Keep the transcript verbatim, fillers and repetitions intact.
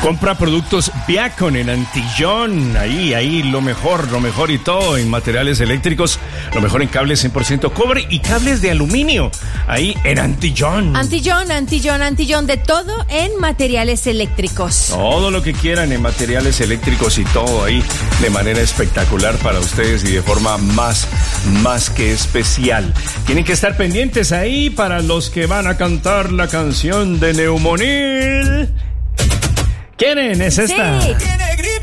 Compra productos Viacon en Antillón. Ahí, ahí, lo mejor, lo mejor y todo en materiales eléctricos. Lo mejor en cables cien por ciento cobre y cables de aluminio. Ahí en Antillón. Antillón, Antillón, Antillón. De todo en materiales eléctricos. Todo lo que quieran en materiales eléctricos y todo ahí de manera espectacular para ustedes y de forma más, más que especial. Tienen que estar pendientes ahí para los que van a cantar la canción de Neumonil. ¿Quieren? Es esta. Sí.